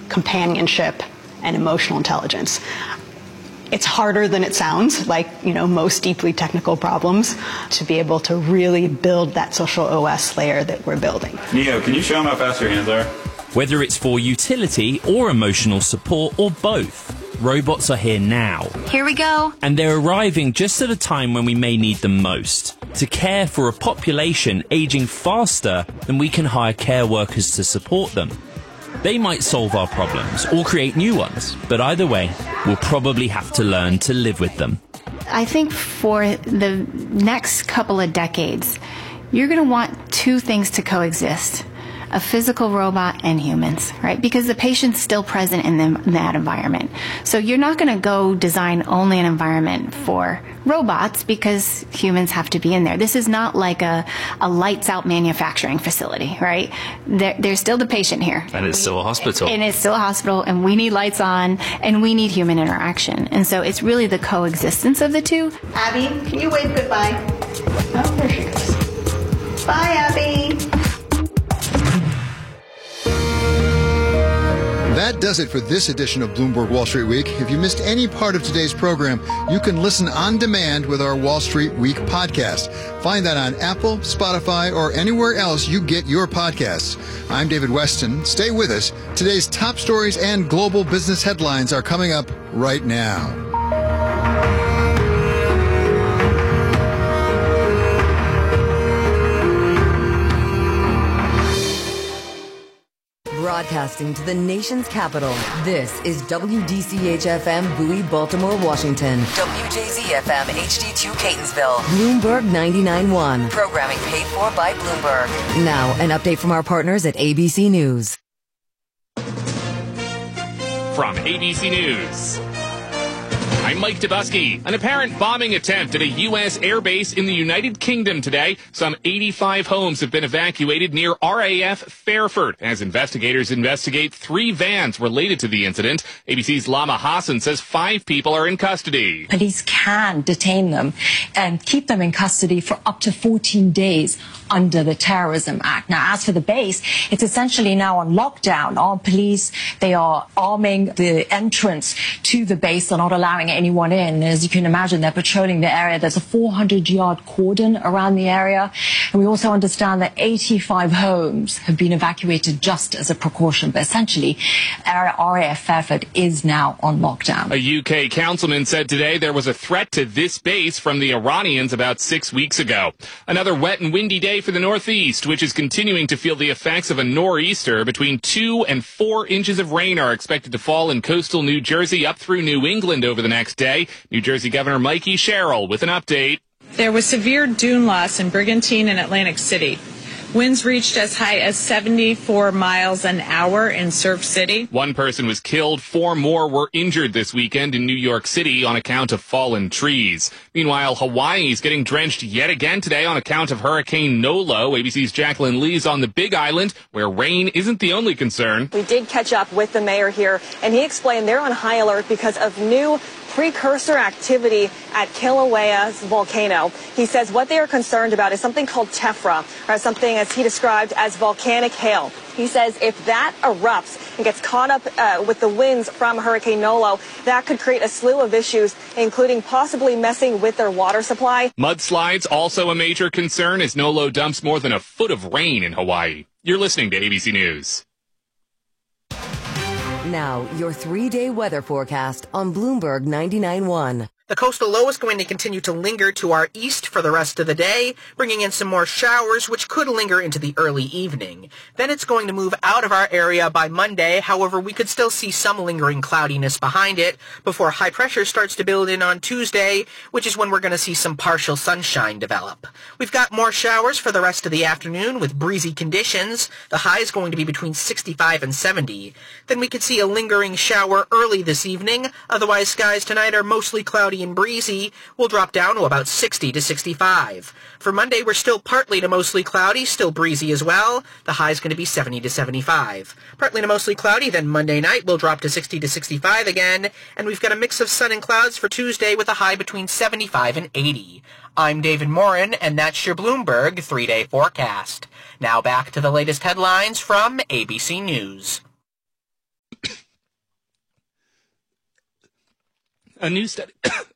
companionship, and emotional intelligence. It's harder than it sounds, like, most deeply technical problems, to be able to really build that social OS layer that we're building. Neo, can you show them how fast your hands are? Whether it's for utility or emotional support or both, robots are here now. Here we go. And they're arriving just at a time when we may need them most, to care for a population aging faster than we can hire care workers to support them. They might solve our problems or create new ones, but either way, we'll probably have to learn to live with them. I think for the next couple of decades, you're going to want two things to coexist: a physical robot and humans, right? Because the patient's still present in that environment. So you're not going to go design only an environment for robots because humans have to be in there. This is not like a lights-out manufacturing facility, right? There's still the patient here. And it's still a hospital. And it's still a hospital, and we need lights on, and we need human interaction. And so it's really the coexistence of the two. Abby, can you wave goodbye? Oh, there she goes. Bye, Abby. That does it for this edition of Bloomberg Wall Street Week. If you missed any part of today's program, you can listen on demand with our Wall Street Week podcast. Find that on Apple, Spotify, or anywhere else you get your podcasts. I'm David Weston. Stay with us. Today's top stories and global business headlines are coming up right now. Broadcasting to the nation's capital, this is WDCH-FM Bowie, Baltimore, Washington. WJZ-FM HD2 Catonsville. Bloomberg 99.1. Programming paid for by Bloomberg. Now, an update from our partners at ABC News. From ABC News, I'm Mike Dubusky. An apparent bombing attempt at a U.S. airbase in the United Kingdom today. Some 85 homes have been evacuated near RAF Fairford as investigators investigate 3 vans related to the incident. ABC's Lama Hassan says 5 people are in custody. Police can detain them and keep them in custody for up to 14 days under the Terrorism Act. Now, as for the base, it's essentially now on lockdown. All police, they are arming the entrance to the base. They're not allowing anyone in. As you can imagine, they're patrolling the area. There's a 400-yard cordon around the area. And we also understand that 85 homes have been evacuated just as a precaution. But essentially, RAF Fairford is now on lockdown. A UK councilman said today there was a threat to this base from the Iranians about 6 weeks ago. Another wet and windy day for the Northeast, which is continuing to feel the effects of a nor'easter. Between 2 and 4 inches of rain are expected to fall in coastal New Jersey up through New England over the next day. New Jersey Governor Mikey Sherrill with an update. There was severe dune loss in Brigantine and Atlantic City. Winds reached as high as 74 miles an hour in Surf City. 1 person was killed. 4 more were injured this weekend in New York City on account of fallen trees. Meanwhile, Hawaii is getting drenched yet again today on account of Hurricane Nolo. ABC's Jacqueline Lee's on the Big Island, where rain isn't the only concern. We did catch up with the mayor here, and he explained they're on high alert because of new precursor activity at Kilauea's volcano. He says what they are concerned about is something called tephra, or something as he described as volcanic hail. He says if that erupts and gets caught up with the winds from Hurricane Nolo, that could create a slew of issues, including possibly messing with their water supply. Mudslides also a major concern as Nolo dumps more than a foot of rain in Hawaii. You're listening to ABC News. Now, your 3-day weather forecast on Bloomberg 99.1. The coastal low is going to continue to linger to our east for the rest of the day, bringing in some more showers, which could linger into the early evening. Then it's going to move out of our area by Monday. However, we could still see some lingering cloudiness behind it before high pressure starts to build in on Tuesday, which is when we're going to see some partial sunshine develop. We've got more showers for the rest of the afternoon with breezy conditions. The high is going to be between 65 and 70. Then we could see a lingering shower early this evening. Otherwise, skies tonight are mostly cloudy and breezy. Will drop down to about 60 to 65. For Monday, we're still partly to mostly cloudy, still breezy as well. The high is going to be 70 to 75. Partly to mostly cloudy, then Monday night will drop to 60 to 65 again, and we've got a mix of sun and clouds for Tuesday with a high between 75 and 80. I'm David Morin, and that's your Bloomberg 3-day forecast. Now back to the latest headlines from ABC News. A new study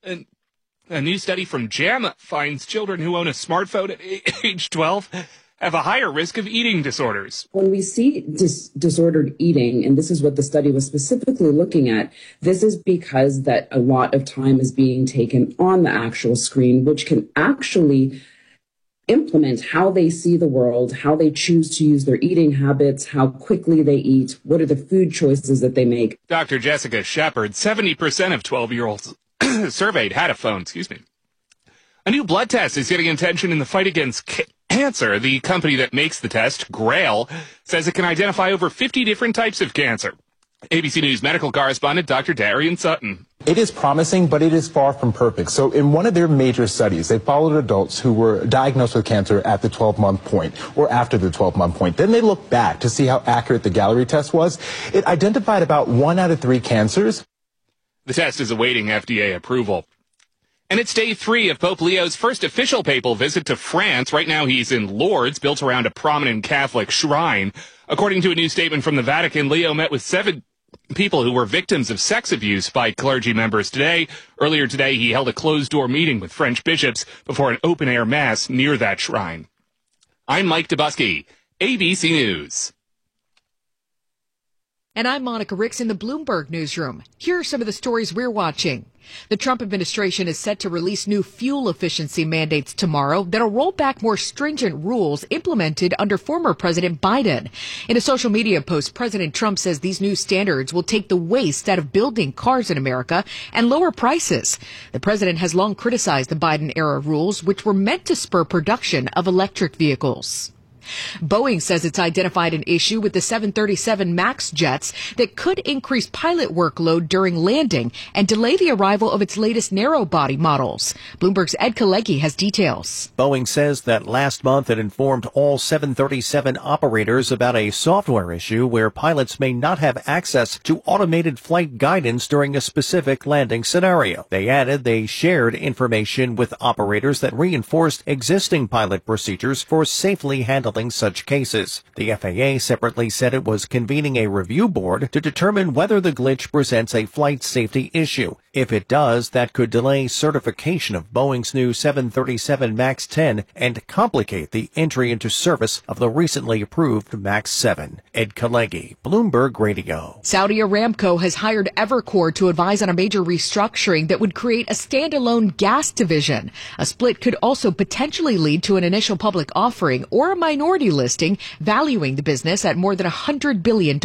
from JAMA finds children who own a smartphone at age 12 have a higher risk of eating disorders. When we see disordered eating, and this is what the study was specifically looking at, this is because that a lot of time is being taken on the actual screen, which can actually implement how they see the world, how they choose to use their eating habits, how quickly they eat, what are the food choices that they make. Dr. Jessica Shepard, 70% of 12-year-olds surveyed had a phone, A new blood test is getting attention in the fight against cancer. The company that makes the test, Grail, says it can identify over 50 different types of cancer. ABC News medical correspondent Dr. Darian Sutton. It is promising, but it is far from perfect. So in one of their major studies, they followed adults who were diagnosed with cancer at the 12-month point or after the 12-month point. Then they looked back to see how accurate the Galleri test was. It identified about 1 out of 3 cancers. The test is awaiting FDA approval. And it's day 3 of Pope Leo's first official papal visit to France. Right now he's in Lourdes, built around a prominent Catholic shrine. According to a new statement from the Vatican, Leo met with 7 people who were victims of sex abuse by clergy members today. Earlier today, he held a closed-door meeting with French bishops before an open-air mass near that shrine. I'm Mike Dubusky, ABC News. And I'm Monica Ricks in the Bloomberg Newsroom. Here are some of the stories we're watching. The Trump administration is set to release new fuel efficiency mandates tomorrow that'll roll back more stringent rules implemented under former President Biden. In a social media post, President Trump says these new standards will take the waste out of building cars in America and lower prices. The president has long criticized the Biden-era rules, which were meant to spur production of electric vehicles. Boeing says it's identified an issue with the 737 MAX jets that could increase pilot workload during landing and delay the arrival of its latest narrow-body models. Bloomberg's Ed Kalecki has details. Boeing says that last month it informed all 737 operators about a software issue where pilots may not have access to automated flight guidance during a specific landing scenario. They added they shared information with operators that reinforced existing pilot procedures for safely handling such cases. The FAA separately said it was convening a review board to determine whether the glitch presents a flight safety issue. If it does, that could delay certification of Boeing's new 737 MAX 10 and complicate the entry into service of the recently approved MAX 7. Ed Kalecki, Bloomberg Radio. Saudi Aramco has hired Evercore to advise on a major restructuring that would create a standalone gas division. A split could also potentially lead to an initial public offering or a minority listing, valuing the business at more than $100 billion.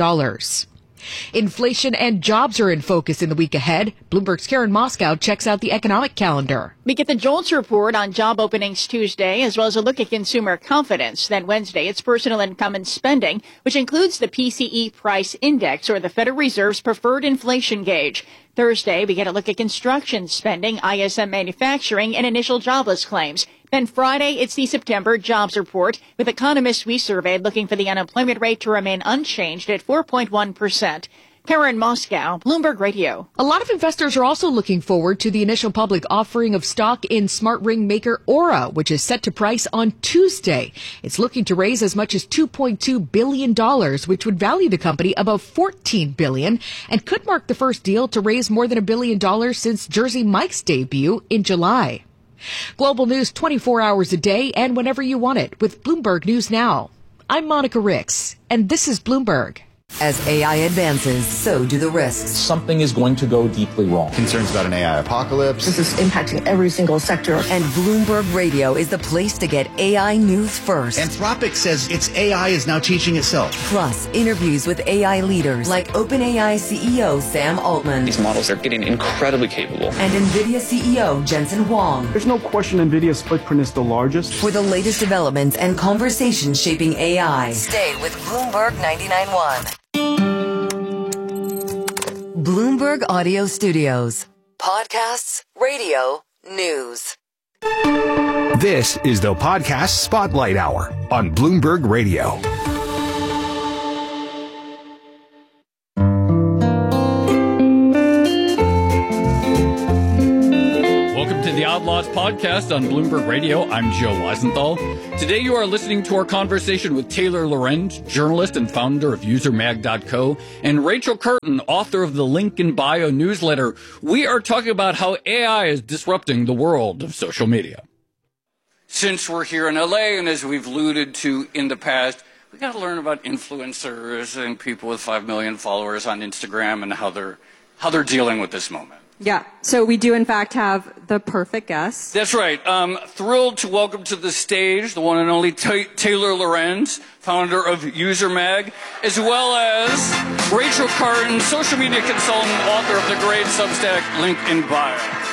Inflation and jobs are in focus in the week ahead. Bloomberg's Karen Moscow checks out the economic calendar. We get the JOLTS report on job openings Tuesday, as well as a look at consumer confidence. Then Wednesday, it's personal income and spending, which includes the PCE price index, or the Federal Reserve's preferred inflation gauge. Thursday, we get a look at construction spending, ISM manufacturing, and initial jobless claims. Then Friday, it's the September jobs report, with economists we surveyed looking for the unemployment rate to remain unchanged at 4.1%. Karen Moscow, Bloomberg Radio. A lot of investors are also looking forward to the initial public offering of stock in smart ring maker Aura, which is set to price on Tuesday. It's looking to raise as much as $2.2 billion, which would value the company above $14 billion, and could mark the first deal to raise more than $1 billion since Jersey Mike's debut in July. Global news 24 hours a day and whenever you want it with Bloomberg News Now. I'm Monica Ricks, and this is Bloomberg. As AI advances, so do the risks. Something is going to go deeply wrong. Concerns about an AI apocalypse. This is impacting every single sector. And Bloomberg Radio is the place to get AI news first. Anthropic says its AI is now teaching itself. Plus, interviews with AI leaders like OpenAI CEO Sam Altman. These models are getting incredibly capable. And NVIDIA CEO Jensen Huang. There's no question NVIDIA's footprint is the largest. For the latest developments and conversations shaping AI, stay with Bloomberg 99.1. Bloomberg Audio Studios. Podcasts, radio, news. This is the Podcast Spotlight Hour on Bloomberg Radio. Welcome to to the Outlaws podcast on Bloomberg Radio. I'm Joe Weisenthal. Today you are listening to our conversation with Taylor Lorenz, journalist and founder of usermag.co, and Rachel Curtin, author of the Link in Bio newsletter. We are talking about how AI is disrupting the world of social media. Since we're here in LA, and as we've alluded to in the past, we got to learn about influencers and people with 5 million followers on Instagram and how they're dealing with this moment. Yeah, so we do in fact have the perfect guest. That's right. Thrilled to welcome to the stage the one and only Taylor Lorenz, founder of UserMag, as well as Rachel Curtin, social media consultant, author of the great Substack Link in Bio.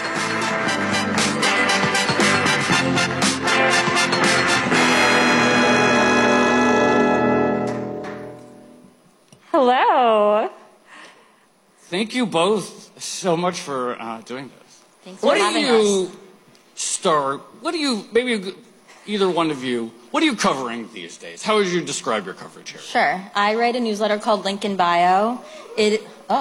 Hello. Thank you both so much for doing this. Thanks for having us. Maybe either one of you, what are you covering these days? How would you describe your coverage here? Sure. I write a newsletter called Link in Bio. It's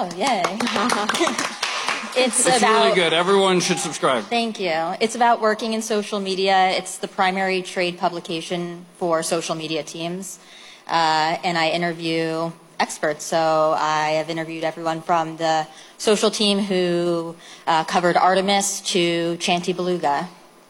really good. Everyone should subscribe. Thank you. It's about working in social media. It's the primary trade publication for social media teams. And I interview experts. So I have interviewed everyone from the social team who covered Artemis to Chanty Beluga.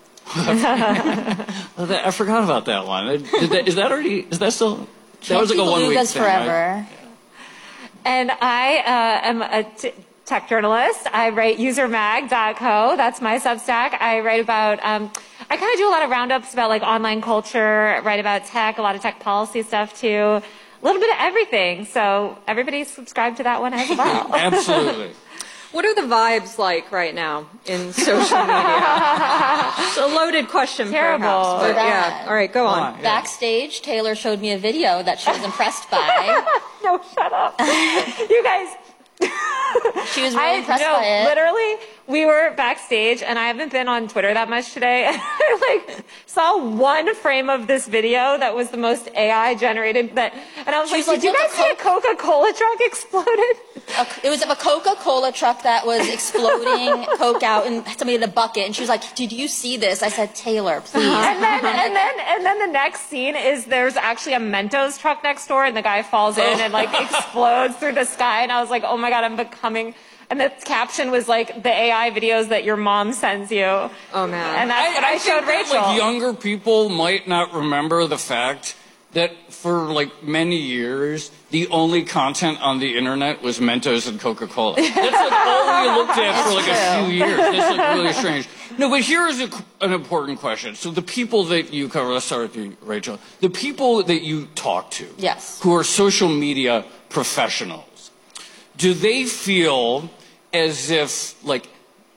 I forgot about that one. Is that still? That was like a 1 week thing, forever. Right? And I am a tech journalist. I write usermag.co. That's my Substack. I write about, I kind of do a lot of roundups about like online culture, write about tech, a lot of tech policy stuff too. A little bit of everything. So everybody subscribe to that one as well. Absolutely. What are the vibes like right now in social media? It's a loaded question, Terrible. perhaps. But yeah. All right, go on. Backstage, Taylor showed me a video that she was impressed by. No, shut up. You guys. She was really impressed by it. Literally, we were backstage, and I haven't been on Twitter that much today. And I saw one frame of this video that was the most AI generated. And I was like, did you guys see a Coca-Cola truck exploded? It was a Coca-Cola truck that was exploding Coke out, and somebody in a bucket. And she was like, "Did you see this?" I said, "Taylor, please." And then the next scene is there's actually a Mentos truck next door, and the guy falls in and like explodes through the sky. And I was like, "Oh my god, I'm becoming." And the caption was like, "The AI videos that your mom sends you." Oh man! And that's what I showed Rachel. Like younger people might not remember the fact that for like many years, the only content on the internet was Mentos and Coca-Cola. That's like all we looked at for like a few years. That's like really strange. No, but here's an important question. So the people that you cover, let's start with you, Rachel. The people that you talk to, yes, who are social media professionals, do they feel as if like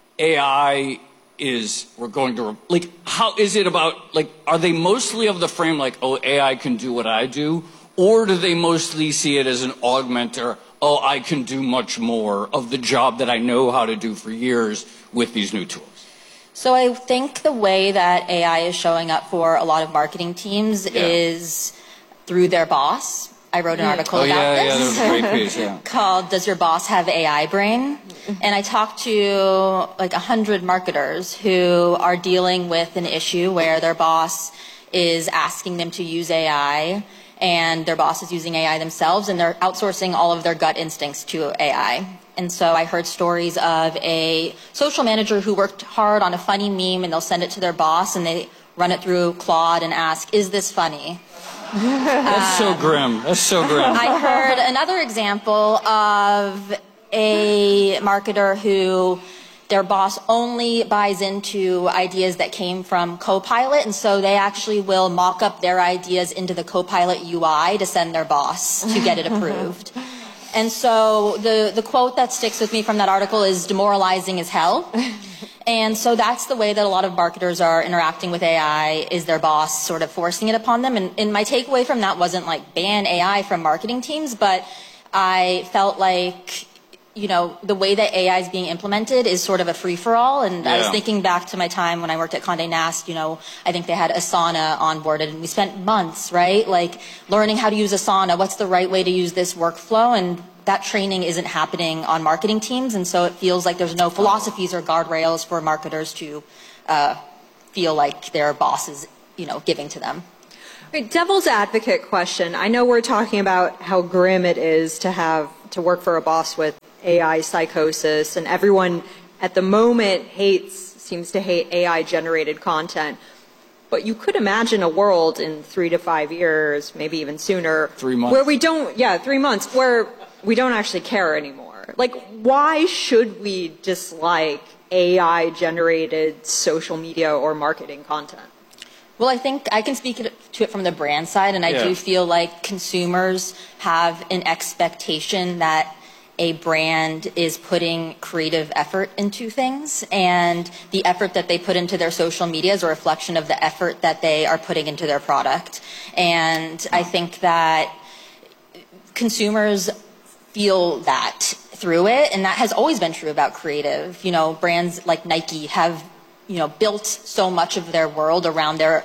AI we're going to, like, how is it about, like, are they mostly of the frame like, oh, AI can do what I do? Or do they mostly see it as an augmenter, oh, I can do much more of the job that I know how to do for years with these new tools? So I think the way that AI is showing up for a lot of marketing teams is through their boss. I wrote an article about this. Yeah, that was a great piece, yeah. Called "Does Your Boss Have AI Brain?" And I talked to like 100 marketers who are dealing with an issue where their boss is asking them to use AI, and their boss is using AI themselves, and they're outsourcing all of their gut instincts to AI. And so I heard stories of a social manager who worked hard on a funny meme, and they'll send it to their boss, and they run it through Claude and ask, "Is this funny?" That's so grim. That's so grim. I heard another example of a marketer who their boss only buys into ideas that came from Copilot, and so they actually will mock up their ideas into the Copilot UI to send their boss to get it approved. And so the quote that sticks with me from that article is demoralizing as hell. And so that's the way that a lot of marketers are interacting with AI, is their boss sort of forcing it upon them. And my takeaway from that wasn't like ban AI from marketing teams, but I felt like the way that AI is being implemented is sort of a free-for-all. And I was thinking back to my time when I worked at Condé Nast, I think they had Asana onboarded, and we spent months, right? Like learning how to use Asana, what's the right way to use this workflow, and that training isn't happening on marketing teams. And so it feels like there's no philosophies or guardrails for marketers to feel like their boss is, giving to them. Right, devil's advocate question. I know we're talking about how grim it is to work for a boss with AI psychosis, and everyone at the moment seems to hate AI generated content. But you could imagine a world in 3 to 5 years, maybe even sooner, 3 months, where we don't, 3 months, where we don't actually care anymore. Like, why should we dislike AI generated social media or marketing content? Well, I think I can speak to it from the brand side, and I do feel like consumers have an expectation that a brand is putting creative effort into things, and the effort that they put into their social media is a reflection of the effort that they are putting into their product. And I think that consumers feel that through it, and that has always been true about creative. Brands like Nike have built so much of their world around their,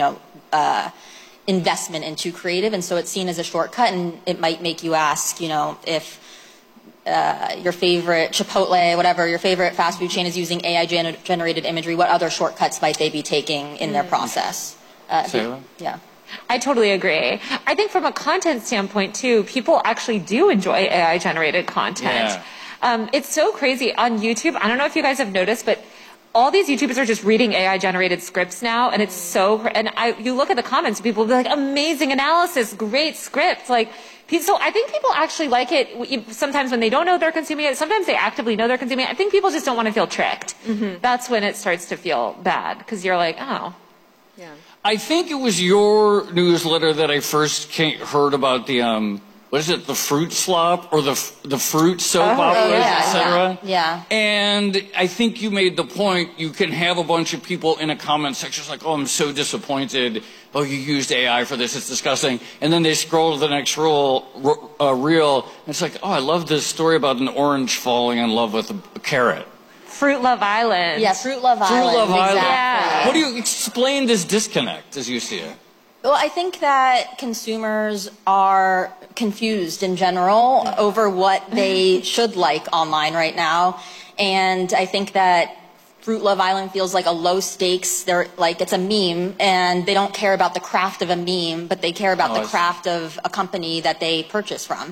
investment into creative. And so it's seen as a shortcut, and it might make you ask, if your favorite Chipotle, whatever, your favorite fast food chain is using AI generated imagery, what other shortcuts might they be taking in their process? Sarah? Yeah. I totally agree. I think from a content standpoint, too, people actually do enjoy AI-generated content. Yeah. It's so crazy. On YouTube, I don't know if you guys have noticed, but all these YouTubers are just reading AI-generated scripts now, and it's so... And you look at the comments, people will be like, amazing analysis, great script. So I think people actually like it sometimes when they don't know they're consuming it. Sometimes they actively know they're consuming it. I think people just don't want to feel tricked. Mm-hmm. That's when it starts to feel bad, because you're like, oh. Yeah. I think it was your newsletter that I first heard about the, what is it, the fruit slop or the fruit soap operas, etc. Yeah. And I think you made the point, you can have a bunch of people in a comment section like, oh, I'm so disappointed. Oh, you used AI for this, it's disgusting. And then they scroll to the next reel, and it's like, oh, I love this story about an orange falling in love with a carrot. Fruit Love Island. Yeah, Fruit Love Island. Fruit Love Island. Yeah. What do you explain this disconnect as you see it? Well, I think that consumers are confused in general over what they should like online right now. And I think that Fruit Love Island feels like a low stakes, it's a meme, and they don't care about the craft of a meme, but they care about the craft of a company that they purchase from.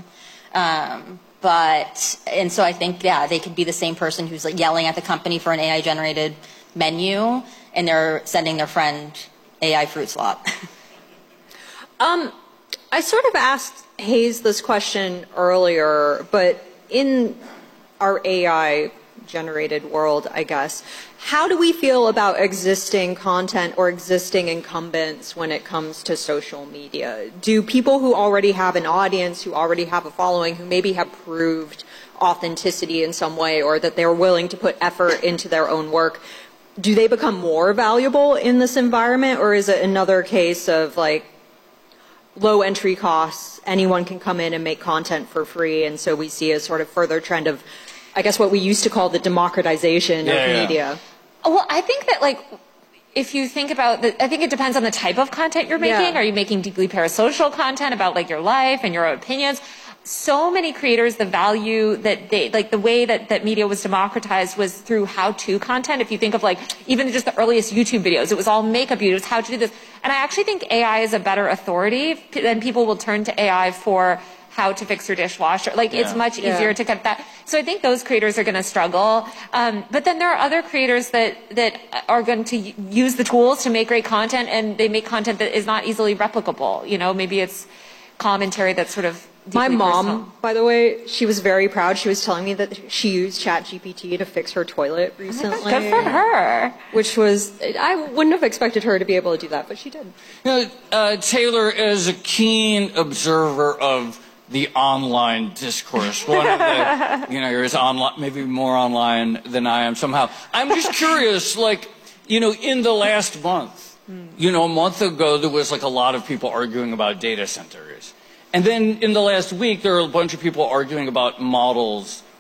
And so I think, they could be the same person who's yelling at the company for an AI generated menu, and they're sending their friend AI fruit slop. I sort of asked Hayes this question earlier, but in our AI generated world, I guess, how do we feel about existing content or existing incumbents when it comes to social media? Do people who already have an audience, who already have a following, who maybe have proved authenticity in some way, or that they're willing to put effort into their own work, do they become more valuable in this environment, or is it another case of low entry costs, anyone can come in and make content for free, and so we see a sort of further trend of, I guess, what we used to call the democratization of media? Well, I think that if you think about I think it depends on the type of content you're making. Are you making deeply parasocial content about your life and your opinions? So many creators, the value that they, the way that media was democratized was through how-to content. If you think of even just the earliest YouTube videos, it was all makeup videos, how to do this. And I actually think AI is a better authority, then people will turn to AI for how to fix your dishwasher. It's much easier to cut that. So I think those creators are going to struggle. But then there are other creators that are going to use the tools to make great content, and they make content that is not easily replicable. Maybe it's commentary that's sort of My mom, personal. By the way, she was very proud. She was telling me that she used ChatGPT to fix her toilet recently. Good for her. Which was, I wouldn't have expected her to be able to do that, but she did. Taylor, as a keen observer of the online discourse, one of the, you're as online, maybe more online than I am somehow. I'm just curious, in the last month, a month ago, there was a lot of people arguing about data centers. And then in the last week, there are a bunch of people arguing about models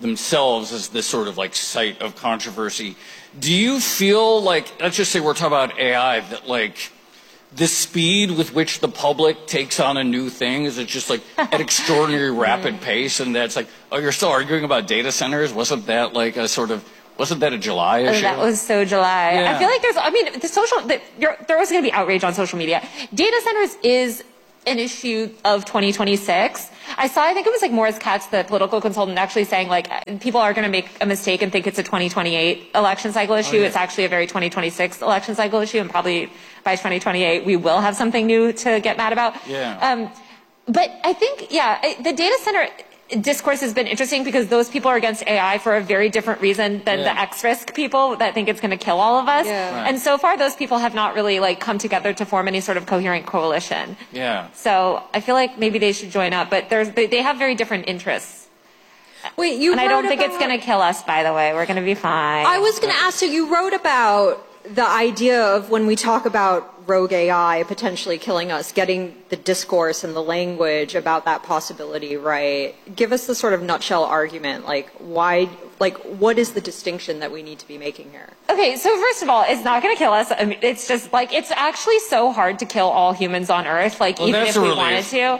themselves as this sort of like site of controversy. Do you feel like, let's just say we're talking about AI, that like the speed with which the public takes on a new thing, is it just like at extraordinary rapid pace? And that's like, oh, you're still arguing about data centers? Wasn't that like a sort of, wasn't that a July issue? That was so July. Yeah. I feel like there was going to be outrage on social media. Data centers is an issue of 2026. I think it was like Morris Katz, the political consultant, actually saying like people are going to make a mistake and think it's a 2028 election cycle issue. It's actually a very 2026 election cycle issue, and probably by 2028 we will have something new to get mad about. Yeah. But I think, the data center discourse has been interesting because those people are against AI for a very different reason than the X-risk people that think it's going to kill all of us. Yeah. Right. And so far, those people have not really like come together to form any sort of coherent coalition. Yeah. So I feel like maybe they should join up, but they have very different interests. Wait, and I don't think it's going to kill us, by the way. We're going to be fine. I was going to ask, so you wrote about the idea of when we talk about rogue AI potentially killing us, getting the discourse and the language about that possibility right. Give us the sort of nutshell argument, like why, like what is the distinction that we need to be making here? Okay, so first of all, it's not going to kill us. I mean, it's just like, it's actually so hard to kill all humans on Earth, like even if we wanted to.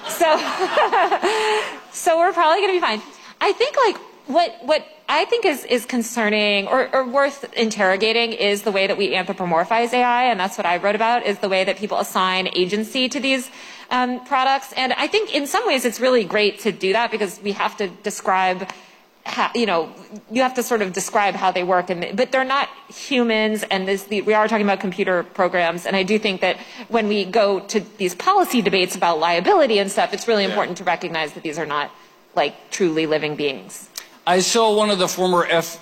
So we're probably going to be fine. I think like what I think is concerning or worth interrogating is the way that we anthropomorphize AI, and that's what I wrote about, is the way that people assign agency to these products. And I think in some ways it's really great to do that because we have to describe how, you have to sort of describe how they work, but they're not humans, and we are talking about computer programs, and I do think that when we go to these policy debates about liability and stuff, it's really important to recognize that these are not like truly living beings. I saw one of the former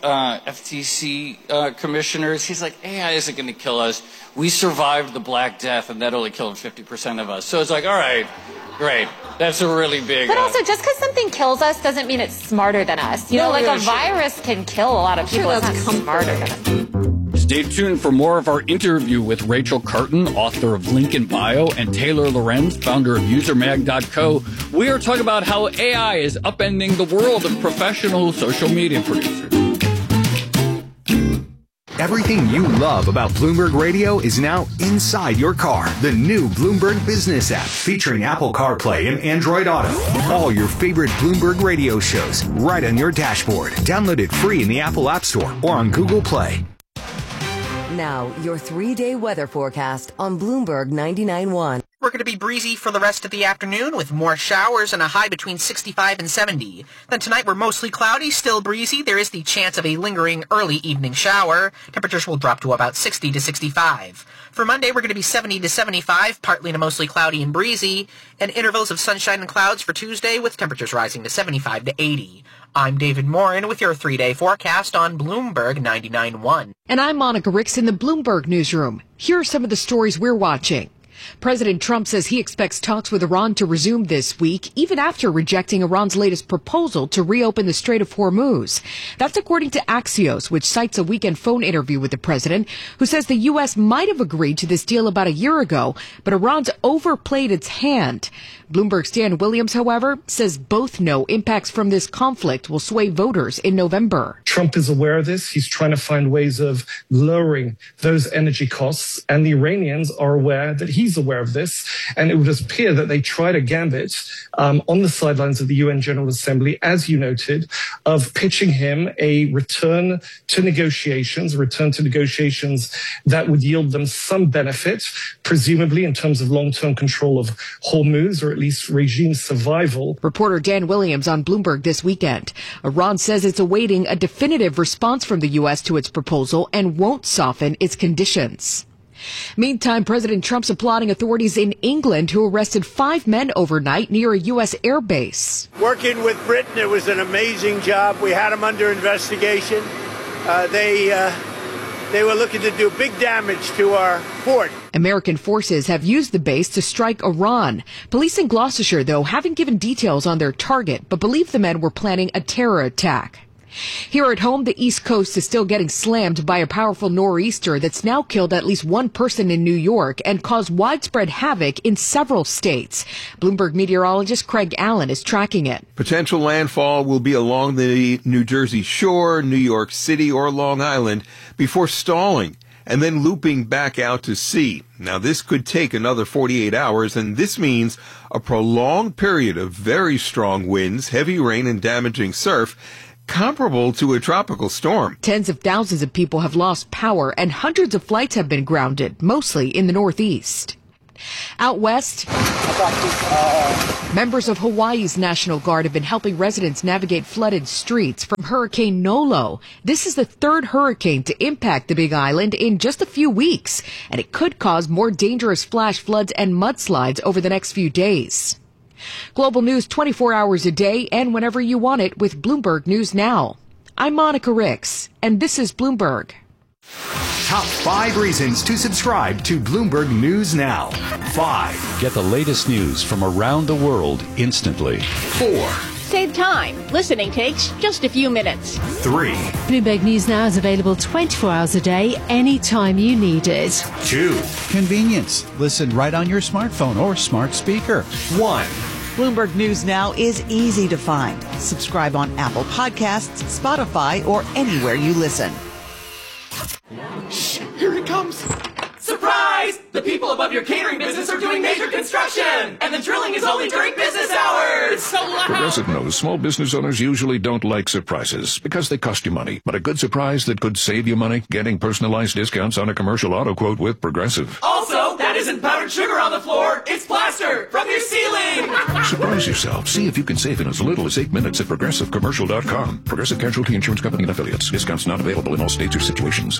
FTC commissioners. He's like, AI isn't going to kill us. We survived the Black Death, and that only killed 50% of us. So it's like, all right, great. That's a really big... But also, just because something kills us doesn't mean it's smarter than us. A virus can kill a lot of people. It's not smarter than us. Stay tuned for more of our interview with Rachel Carton, author of Link in Bio, and Taylor Lorenz, founder of UserMag.co. We are talking about how AI is upending the world of professional social media producers. Everything you love about Bloomberg Radio is now inside your car. The new Bloomberg Business app featuring Apple CarPlay and Android Auto. All your favorite Bloomberg Radio shows right on your dashboard. Download it free in the Apple App Store or on Google Play. Now, your 3-day weather forecast on Bloomberg 99.1. We're going to be breezy for the rest of the afternoon with more showers and a high between 65 and 70. Then tonight we're mostly cloudy, still breezy. There is the chance of a lingering early evening shower. Temperatures will drop to about 60 to 65. For Monday, we're going to be 70 to 75, partly to mostly cloudy and breezy, and intervals of sunshine and clouds for Tuesday with temperatures rising to 75 to 80. I'm David Morin with your 3-day forecast on Bloomberg 99.1. And I'm Monica Ricks in the Bloomberg Newsroom. Here are some of the stories we're watching. President Trump says he expects talks with Iran to resume this week, even after rejecting Iran's latest proposal to reopen the Strait of Hormuz. That's according to Axios, which cites a weekend phone interview with the president, who says the U.S. might have agreed to this deal about a year ago, but Iran's overplayed its hand. Bloomberg's Dan Williams, however, says both know impacts from this conflict will sway voters in November. Trump is aware of this. He's trying to find ways of lowering those energy costs, and the Iranians are aware that he's aware of this, and it would appear that they tried a gambit on the sidelines of the UN General Assembly, as you noted, of pitching him a return to negotiations that would yield them some benefit, presumably in terms of long-term control of Hormuz, or at least regime survival. Reporter Dan Williams on Bloomberg this weekend. Iran says it's awaiting a definitive response from the U.S. to its proposal and won't soften its conditions. Meantime, President Trump's applauding authorities in England who arrested 5 men overnight near a U.S. air base. Working with Britain, it was an amazing job. We had them under investigation. They were looking to do big damage to our port. American forces have used the base to strike Iran. Police in Gloucestershire, though, haven't given details on their target, but believe the men were planning a terror attack. Here at home, the East Coast is still getting slammed by a powerful nor'easter that's now killed at least one person in New York and caused widespread havoc in several states. Bloomberg meteorologist Craig Allen is tracking it. Potential landfall will be along the New Jersey shore, New York City, or Long Island before stalling and then looping back out to sea. Now, this could take another 48 hours, and this means a prolonged period of very strong winds, heavy rain, and damaging surf, comparable to a tropical storm. Tens of thousands of people have lost power, and hundreds of flights have been grounded, mostly in the Northeast. Out west, members of Hawaii's National Guard have been helping residents navigate flooded streets from Hurricane Nolo. This is the third hurricane to impact the Big Island in just a few weeks, and it could cause more dangerous flash floods and mudslides over the next few days. Global news 24 hours a day and whenever you want it with Bloomberg News Now. I'm Monica Ricks, and this is Bloomberg. Top 5 reasons to subscribe to Bloomberg News Now. 5. Get the latest news from around the world instantly. 4. Save time. Listening takes just a few minutes. 3. Bloomberg News Now is available 24 hours a day, anytime you need it. 2. Convenience. Listen right on your smartphone or smart speaker. 1. Bloomberg News Now is easy to find. Subscribe on Apple Podcasts, Spotify, or anywhere you listen. Shh, here it comes. Surprise! The people above your catering business are doing major construction, and the drilling is only during business hours. It's so loud. Progressive knows small business owners usually don't like surprises because they cost you money. But a good surprise that could save you money, getting personalized discounts on a commercial auto quote with Progressive. Also, that isn't powdered sugar on the floor. It's plaster from your ceiling. Surprise yourself. See if you can save in as little as 8 minutes at ProgressiveCommercial.com. Progressive Casualty Insurance Company and Affiliates. Discounts not available in all states or situations.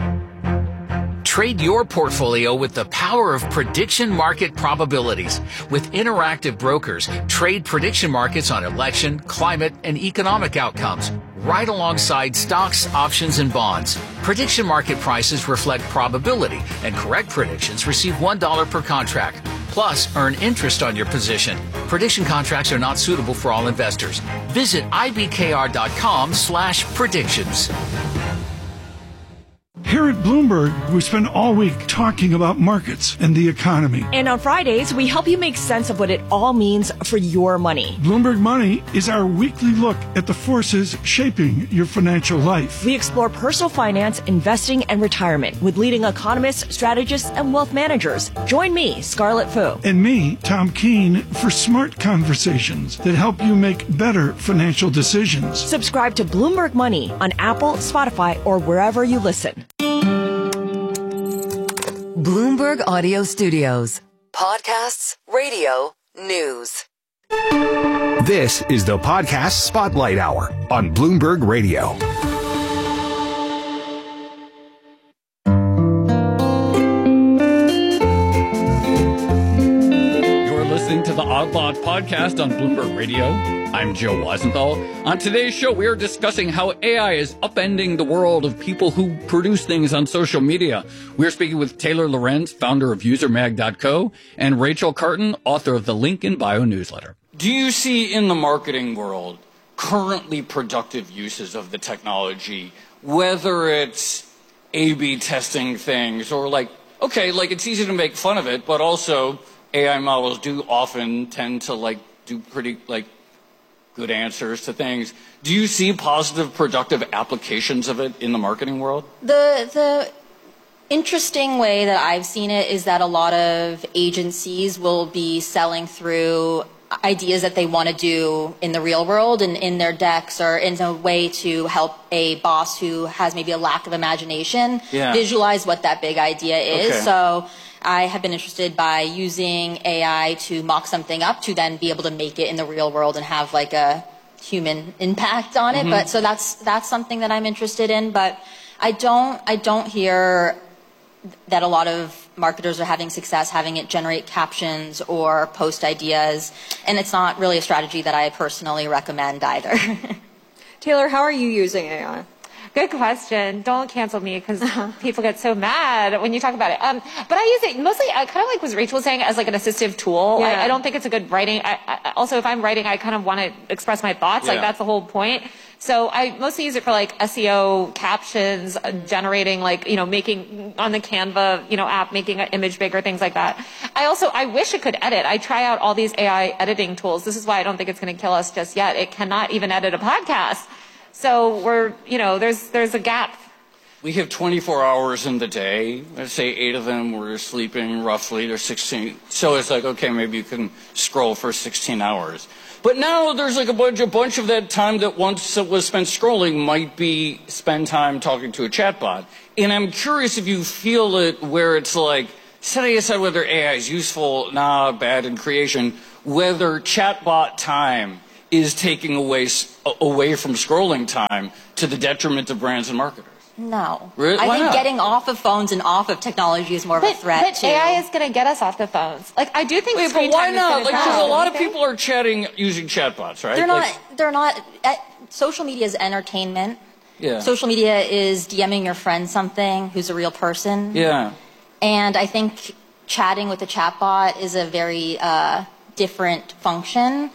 Trade your portfolio with the power of prediction market probabilities. With Interactive Brokers, trade prediction markets on election, climate, and economic outcomes, right alongside stocks, options, and bonds. Prediction market prices reflect probability, and correct predictions receive $1 per contract. Plus, earn interest on your position. Prediction contracts are not suitable for all investors. Visit ibkr.com/predictions. Here at Bloomberg, we spend all week talking about markets and the economy. And on Fridays, we help you make sense of what it all means for your money. Bloomberg Money is our weekly look at the forces shaping your financial life. We explore personal finance, investing, and retirement with leading economists, strategists, and wealth managers. Join me, Scarlett Fu. And me, Tom Keene, for smart conversations that help you make better financial decisions. Subscribe to Bloomberg Money on Apple, Spotify, or wherever you listen. Bloomberg Audio Studios. Podcasts, radio, news. This is the Podcast Spotlight Hour on Bloomberg Radio. You're listening to the Odd Lot Podcast on Bloomberg Radio. I'm Joe Weisenthal. On today's show, we are discussing how AI is upending the world of people who produce things on social media. We're speaking with Taylor Lorenz, founder of UserMag.co, and Rachel Carton, author of the Link in Bio newsletter. Do you see in the marketing world currently productive uses of the technology, whether it's A/B testing things or it's easy to make fun of it, but also AI models do often tend to do pretty good answers to things. Do you see positive, productive applications of it in the marketing world? The interesting way that I've seen it is that a lot of agencies will be selling through ideas that they want to do in the real world and in their decks, or in a way to help a boss who has maybe a lack of imagination visualize what that big idea is. Okay. So I have been interested by using AI to mock something up to then be able to make it in the real world and have a human impact on it. Mm-hmm. But so that's something that I'm interested in. But I don't hear that a lot of marketers are having success having it generate captions or post ideas, and it's not really a strategy that I personally recommend either. Taylor, how are you using AI? Good question. Don't cancel me because people get so mad when you talk about it. But I use it mostly, kind of like what Rachel was saying, as an assistive tool. I don't think it's a good writing. Also, if I'm writing, I kind of want to express my thoughts. That's the whole point. So I mostly use it for like SEO captions, generating like, making on the Canva, app, making an image bigger, things like that. I wish it could edit. I try out all these AI editing tools. This is why I don't think it's going to kill us just yet. It cannot even edit a podcast. So there's a gap. We have 24 hours in the day. Let's say 8 of them we're sleeping roughly. There's 16. So it's like, okay, maybe you can scroll for 16 hours. But now there's like a bunch of that time that once was spent scrolling might be spend time talking to a chatbot. And I'm curious if you feel it where it's like, setting aside whether AI is useful, bad in creation, whether chatbot time is taking away from scrolling time to the detriment of brands and marketers. No. Really? I think not? getting off of phones and off of technology is more of a threat, but too. AI is going to get us off the phones. Like, I do think screen why time not? is Like, going because to a lot of people are chatting using chatbots, right? They're not, social media is entertainment. Yeah. Social media is DMing your friend something who's a real person. Yeah. And I think chatting with a chatbot is a very different function.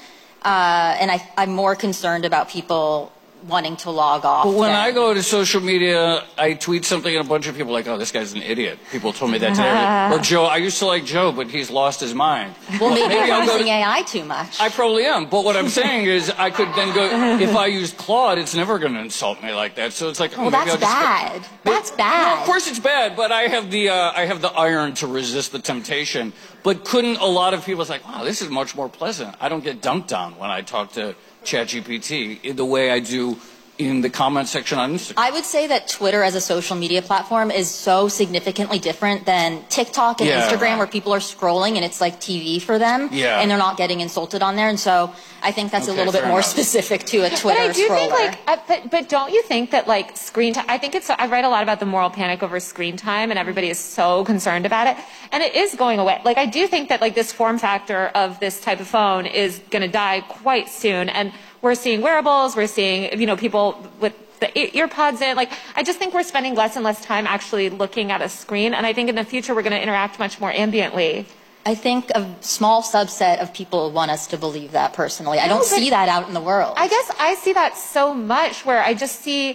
And I'm more concerned about people wanting to log off. But when I go to social media, I tweet something and a bunch of people are like, oh, this guy's an idiot. People told me that today. Or Joe, I used to like Joe, but he's lost his mind. Well, maybe you're using AI too much. I probably am. But what I'm saying is I could then go, if I use Claude, it's never going to insult me like that. So it's like, well, that's bad. That's bad. Well, of course it's bad, but I have the iron to resist the temptation. But couldn't a lot of people say, wow, this is much more pleasant. I don't get dunked on when I talk to ChatGPT in the way I do in the comment section on Instagram. I would say that Twitter as a social media platform is so significantly different than TikTok and Instagram, where people are scrolling and it's like TV for them, and they're not getting insulted on there. And so I think that's a little bit more specific to a Twitter But I do scroller. think, but don't you think that like screen time? I think I write a lot about the moral panic over screen time, and everybody is so concerned about it, and it is going away. Like I do think that like this form factor of this type of phone is going to die quite soon, and we're seeing wearables, we're seeing, people with the ear pods in. Like, I just think we're spending less and less time actually looking at a screen. And I think in the future, we're going to interact much more ambiently. I think a small subset of people want us to believe that personally. I don't see that out in the world. I guess I see that so much where I get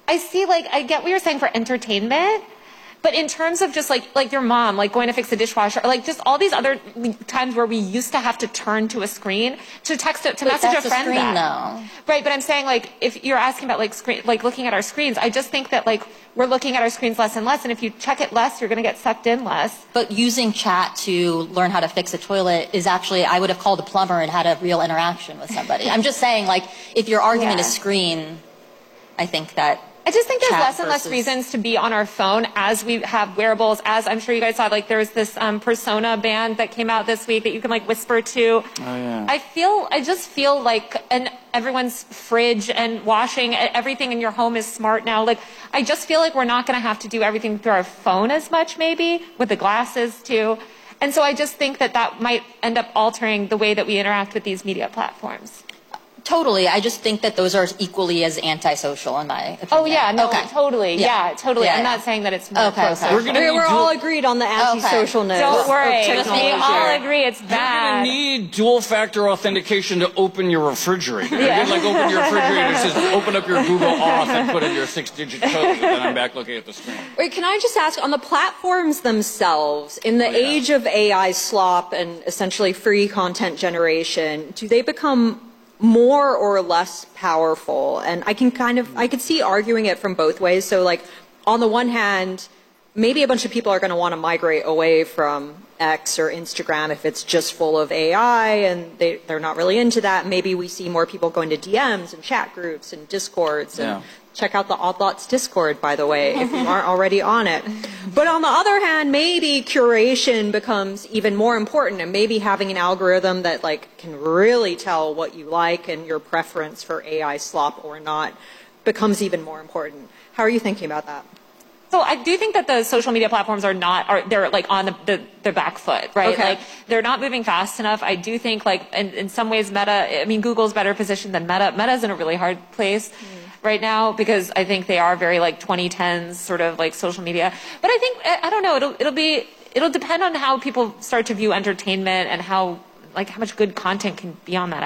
what you're saying for entertainment. But in terms of just like your mom, like going to fix the dishwasher, or like just all these other times where we used to have to turn to a screen to text to message a friend though. Right, but I'm saying like if you're asking about like screen, like looking at our screens, I just think that like we're looking at our screens less and less, and if you check it less, you're going to get sucked in less. But using chat to learn how to fix a toilet is actually, I would have called a plumber and had a real interaction with somebody. I'm just saying, like, if your argument is screen, I think that I just think there's less and less reasons to be on our phone as we have wearables. As I'm sure you guys saw, like there's this Persona band that came out this week that you can like whisper to. Oh, yeah. I just feel like everyone's fridge and washing, everything in your home is smart now. Like I just feel like we're not going to have to do everything through our phone as much, maybe with the glasses too. And so I just think that might end up altering the way that we interact with these media platforms. Totally. I just think that those are equally as antisocial in my opinion. Oh, yeah. No, totally. Yeah, totally. Yeah, I'm not saying that it's more closer. We're all agreed on the antisocialness. Don't worry. We all agree it's bad. You're going to need dual-factor authentication to open your refrigerator. You can like open your refrigerator and it says open up your Google Auth and put in your 6-digit code, and then I'm back looking at the screen. Wait, can I just ask, on the platforms themselves, in the age of AI slop and essentially free content generation, do they become more or less powerful? And I could see arguing it from both ways. So like on the one hand, maybe a bunch of people are going to want to migrate away from X or Instagram if it's just full of AI and they're not really into that. Maybe we see more people going to DMs and chat groups and Discords and check out the Odd Lots Discord, by the way, if you aren't already on it. But on the other hand, maybe curation becomes even more important, and maybe having an algorithm that like can really tell what you like and your preference for AI slop or not becomes even more important. How are you thinking about that? So I do think that the social media platforms they're like on the back foot, right? Okay. Like they're not moving fast enough. I do think like in some ways Google's better positioned than Meta. Meta's in a really hard place right now because I think they are very like 2010s sort of like social media. But I think, I don't know, it'll depend on how people start to view entertainment and how much good content can be on that app.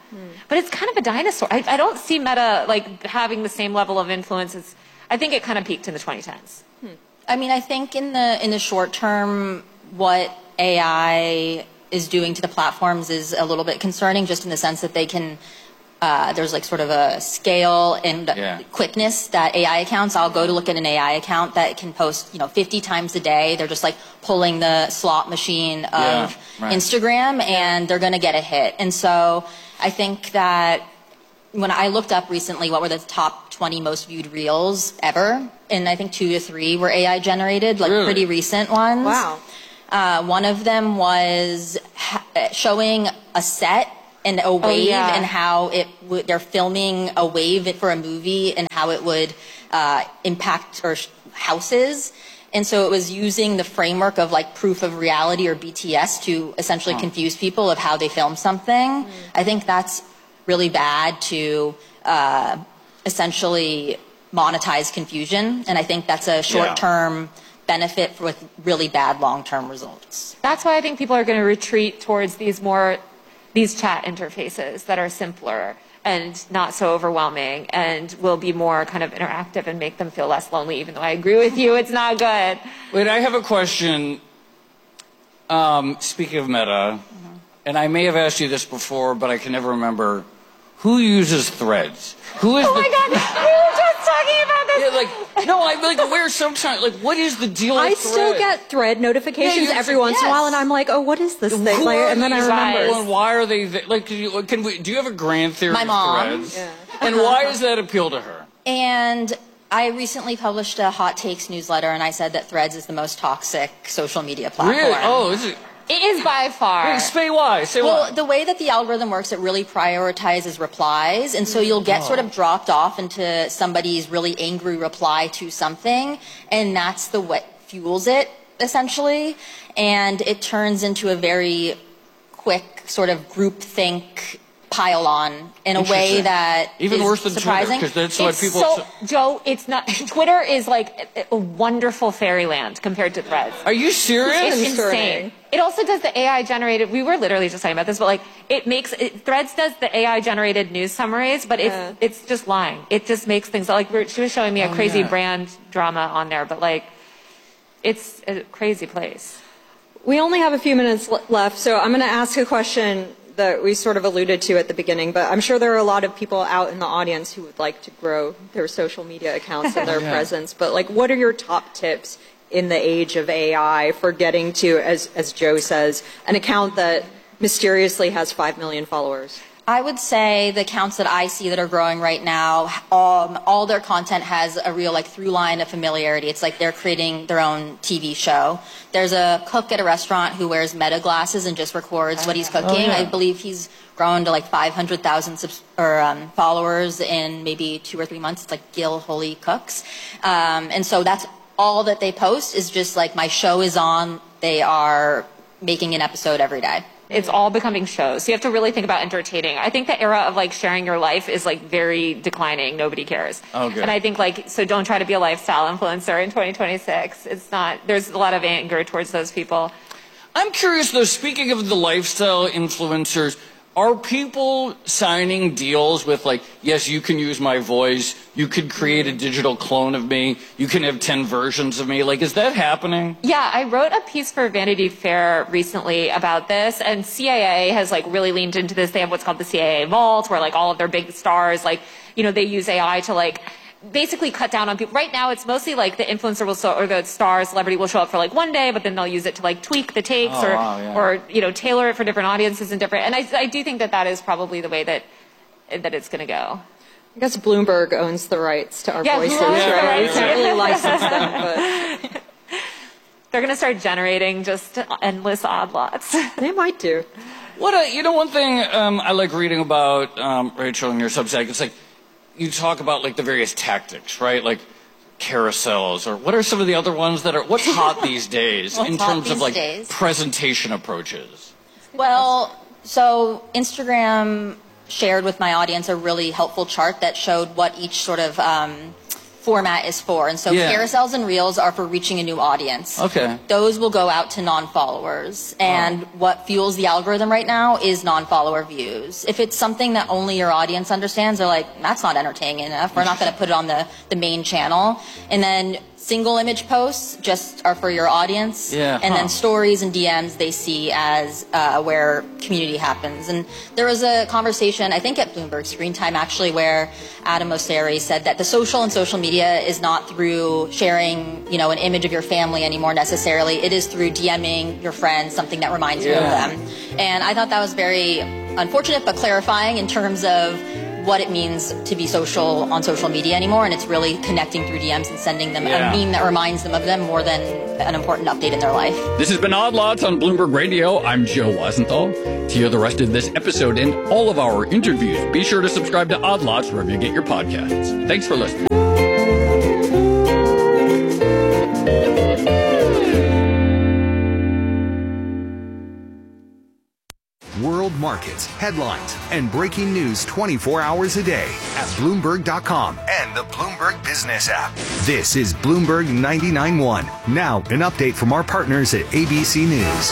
But it's kind of a dinosaur. I don't see Meta like having the same level of influence as, I think it kind of peaked in the 2010s. I mean, I think in the short term, what AI is doing to the platforms is a little bit concerning, just in the sense that they can, there's like sort of a scale and quickness that AI accounts, I'll go to look at an AI account that can post, 50 times a day. They're just like pulling the slot machine of Instagram, and they're going to get a hit. And so I think that when I looked up recently what were the top 20 most viewed reels ever, and I think 2 to 3 were AI generated, like pretty recent ones. Wow. One of them was showing a set and a wave and how they're filming a wave for a movie and how it would impact houses. And so it was using the framework of like proof of reality or BTS to essentially confuse people of how they film something. I think that's really bad to essentially monetize confusion. And I think that's a short-term benefit with really bad long-term results. That's why I think people are going to retreat towards these chat interfaces that are simpler and not so overwhelming and will be more kind of interactive and make them feel less lonely, even though I agree with you, it's not good. Wait, I have a question. Speaking of Meta, and I may have asked you this before, but I can never remember. Who uses Threads? Who is my God, we were just talking about this. Where sometimes, what is the deal with I Threads? still get Thread notifications every once in a while, and I'm like, oh, what is this thing? And then I remember. And why are they do you have a grand theory My of mom. Threads? And why does that appeal to her? And I recently published a Hot Takes newsletter, and I said that Threads is the most toxic social media platform. Really? Oh, is it? It is by far. Wait, say why. Well, the way that the algorithm works, it really prioritizes replies. And so you'll get sort of dropped off into somebody's really angry reply to something. And that's what fuels it, essentially. And it turns into a very quick sort of groupthink pile-on in a way that even is worse than surprising. Twitter, because that's what people... Joe, it's not... Twitter is like a wonderful fairyland compared to Threads. Are you serious? It's insane. It also does the AI-generated... We were literally just talking about this, but Threads does the AI-generated news summaries, but it's just lying. It just makes things... she was showing me a crazy brand drama on there, but it's a crazy place. We only have a few minutes left, so I'm going to ask a question that we sort of alluded to at the beginning, but I'm sure there are a lot of people out in the audience who would like to grow their social media accounts and their presence. But what are your top tips in the age of AI for getting to, as Joe says, an account that mysteriously has 5 million followers? I would say the accounts that I see that are growing right now, all their content has a real through line of familiarity. It's like they're creating their own TV show. There's a cook at a restaurant who wears Meta glasses and just records what he's cooking. I believe he's grown to 500,000 followers in maybe 2 or 3 months. It's like Gil Holy Cooks. And so that's all that they post is just my show is on. They are making an episode every day. It's all becoming shows. So you have to really think about entertaining. I think the era of sharing your life is very declining. Nobody cares. Oh, good. And I think so don't try to be a lifestyle influencer in 2026. It's not, there's a lot of anger towards those people. I'm curious though, speaking of the lifestyle influencers, are people signing deals with yes, you can use my voice, you could create a digital clone of me, you can have 10 versions of me? Is that happening? Yeah, I wrote a piece for Vanity Fair recently about this, and CAA has really leaned into this. They have what's called the CAA Vault, where all of their big stars, they use AI to basically cut down on people. Right now, it's mostly the influencer or the star celebrity will show up for one day, but then they'll use it to tweak the takes or tailor it for different audiences and different. And I do think that is probably the way that it's going to go. I guess Bloomberg owns the rights to our voices, right? We can't really license them, but they're going to start generating just endless odd lots. They might do. One thing I like reading about Rachel in your Substack, it's you talk about the various tactics, right? Carousels, or what are some of the other ones that are, what's hot these days in terms of presentation approaches? Well, so Instagram shared with my audience a really helpful chart that showed what each sort of format is for. And so carousels and reels are for reaching a new audience. Okay. Those will go out to non-followers. And what fuels the algorithm right now is non-follower views. If it's something that only your audience understands, they're like, that's not entertaining enough. We're not going to put it on the main channel. And then single image posts just are for your audience. And then stories and DMs they see as where community happens. And there was a conversation, I think at Bloomberg Screen Time actually, where Adam Mosseri said that the social media is not through sharing, an image of your family anymore necessarily. It is through DMing your friends something that reminds you of them. And I thought that was very unfortunate but clarifying in terms of what it means to be social on social media anymore, and it's really connecting through DMs and sending them a meme that reminds them of them more than an important update in their life. This has been Odd Lots on Bloomberg Radio. I'm Joe Weisenthal. To hear the rest of this episode and all of our interviews, be sure to subscribe to Odd Lots wherever you get your podcasts. Thanks for listening. World markets, headlines, and breaking news 24 hours a day at Bloomberg.com and the Bloomberg Business app. This is Bloomberg 99.1. Now, an update from our partners at ABC News.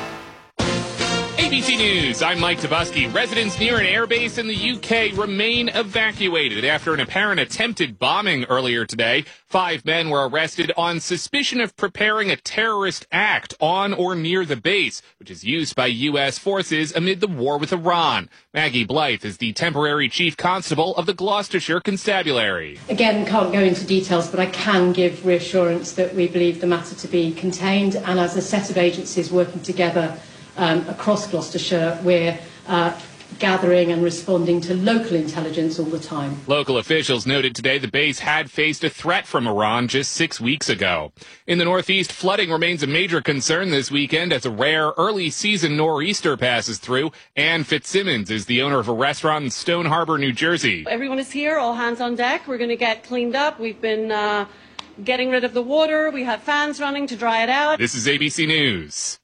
ABC News, I'm Mike Tobusky. Residents near an airbase in the UK remain evacuated after an apparent attempted bombing earlier today. 5 men were arrested on suspicion of preparing a terrorist act on or near the base, which is used by U.S. forces amid the war with Iran. Maggie Blythe is the temporary chief constable of the Gloucestershire Constabulary. Again, can't go into details, but I can give reassurance that we believe the matter to be contained, and as a set of agencies working together across Gloucestershire, we're gathering and responding to local intelligence all the time. Local officials noted today the base had faced a threat from Iran just 6 weeks ago. In the Northeast, flooding remains a major concern this weekend as a rare early-season nor'easter passes through. Ann Fitzsimmons is the owner of a restaurant in Stone Harbor, New Jersey. Everyone is here, all hands on deck. We're going to get cleaned up. We've been getting rid of the water. We have fans running to dry it out. This is ABC News.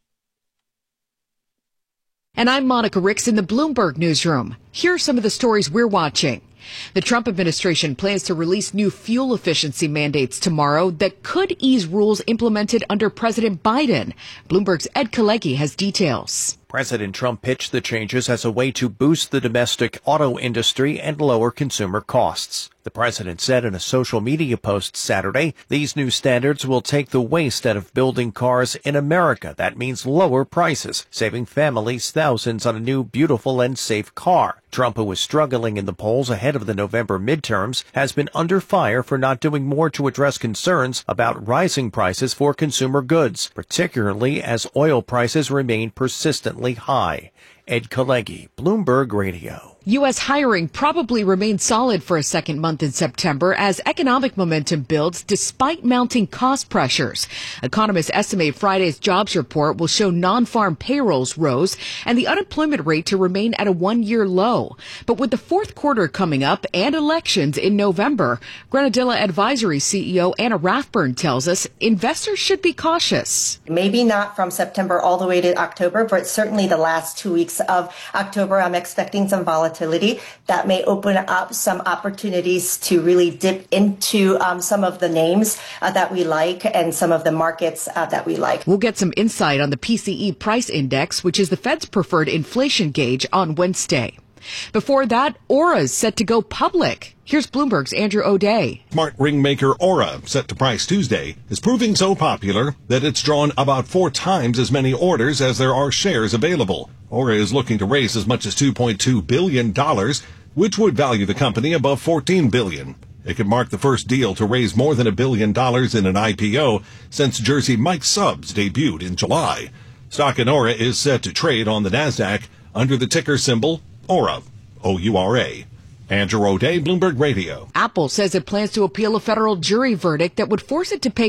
And I'm Monica Ricks in the Bloomberg Newsroom. Here are some of the stories we're watching. The Trump administration plans to release new fuel efficiency mandates tomorrow that could ease rules implemented under President Biden. Bloomberg's Ed Kalegi has details. President Trump pitched the changes as a way to boost the domestic auto industry and lower consumer costs. The president said in a social media post Saturday, these new standards will take the waste out of building cars in America. That means lower prices, saving families thousands on a new, beautiful, and safe car. Trump, who was struggling in the polls ahead of the November midterms, has been under fire for not doing more to address concerns about rising prices for consumer goods, particularly as oil prices remain persistently high. Ed Kalegi, Bloomberg Radio. U.S. hiring probably remains solid for a second month in September as economic momentum builds despite mounting cost pressures. Economists estimate Friday's jobs report will show non-farm payrolls rose and the unemployment rate to remain at a one-year low. But with the fourth quarter coming up and elections in November, Granadilla Advisory CEO Anna Rathburn tells us investors should be cautious. Maybe not from September all the way to October, but certainly the last 2 weeks of October, I'm expecting some volatility that may open up some opportunities to really dip into some of the names that we like and some of the markets that we like. We'll get some insight on the PCE price index, which is the Fed's preferred inflation gauge, on Wednesday. Before that, Aura's set to go public. Here's Bloomberg's Andrew O'Day. Smart ring maker Aura, set to price Tuesday, is proving so popular that it's drawn about 4 times as many orders as there are shares available. Aura is looking to raise as much as $2.2 billion, which would value the company above $14 billion. It could mark the first deal to raise more than $1 billion in an IPO since Jersey Mike's Subs debuted in July. Stock in Aura is set to trade on the NASDAQ under the ticker symbol Aura, O-U-R-A. Andrew O'Day, Bloomberg Radio. Apple says it plans to appeal a federal jury verdict that would force it to pay